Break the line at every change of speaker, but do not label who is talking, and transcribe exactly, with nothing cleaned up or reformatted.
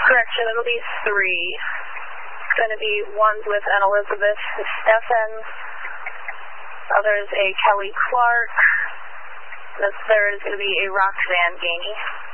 Correction, it'll be three. It's going to be one's with an Elizabeth Steffen, other's a Kelly Clark, the third is going to be a Roxanne Gainey.